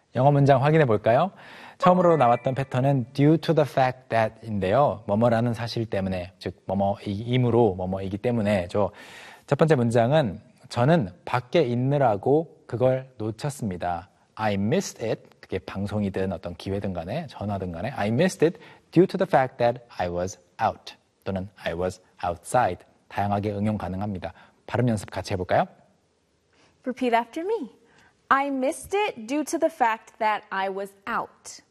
영어 문장 확인해 볼까요? 처음으로 나왔던 패턴은 due to the fact that인데요. 뭐뭐라는 사실 때문에, 즉 뭐뭐이므로 뭐뭐이기 때문에죠. 첫 번째 문장은 저는 밖에 있느라고 그걸 놓쳤습니다. I missed it. 그게 방송이든 어떤 기회든 간에 전화든 간에 I missed it due to the fact that I was out 또는 I was outside. 다양하게 응용 가능합니다. 발음 연습 같이 해볼까요? Repeat after me. I missed it due to the fact that I was out.